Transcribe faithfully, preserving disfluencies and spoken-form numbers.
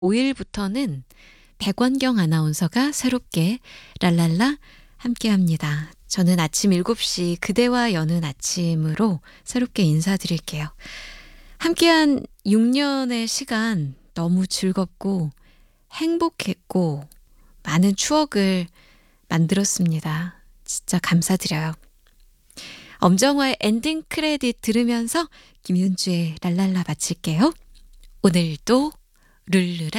오 일부터는 백원경 아나운서가 새롭게 랄랄라 함께합니다. 저는 아침 일곱 시 그대와 여는 아침으로 새롭게 인사드릴게요. 함께한 육 년의 시간 너무 즐겁고 행복했고 많은 추억을 만들었습니다. 진짜 감사드려요. 엄정화의 엔딩 크레딧 들으면서 김윤주의 랄랄라 마칠게요. 오늘도 룰루랄